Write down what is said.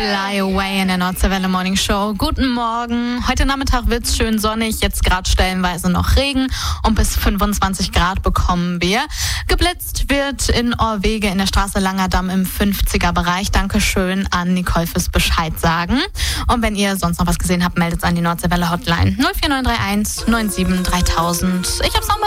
Fly Away in der Nordseewelle Morning Show. Guten Morgen. Heute Nachmittag wird's schön sonnig, jetzt gerade stellenweise noch Regen und bis 25 Grad bekommen wir. Geblitzt wird in Orwege in der Straße Langerdamm im 50er-Bereich. Dankeschön an Nicole fürs Bescheid sagen. Und wenn ihr sonst noch was gesehen habt, meldet es an die Nordseewelle Hotline 04931 97 3000. Ich hab's noch